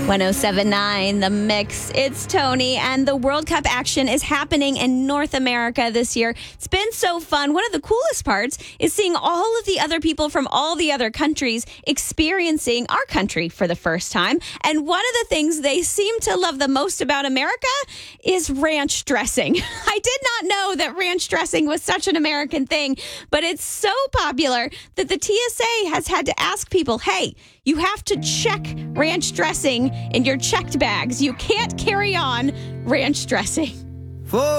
1079 The Mix. It's Tony, and the World Cup action is happening in North America this year. It's been so fun. One of the coolest parts is seeing all of the other people from all the other countries experiencing our country for the first time. And one of the things they seem to love the most about America is ranch dressing. I did not know that ranch dressing was such an American thing, but it's so popular that the TSA has had to ask people, hey, you have to check ranch dressing in your checked bags. You can't carry on ranch dressing.